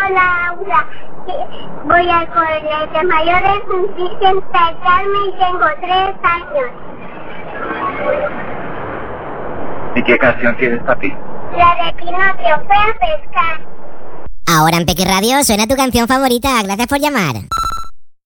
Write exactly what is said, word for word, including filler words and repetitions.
Hola, Laura. Voy al colegio mayor de Virgen Carmen y tengo tres años. ¿Y qué canción quieres, papi? La de Pinocchio, fue a pescar. Ahora en Peque Radio suena tu canción favorita. Gracias por llamar.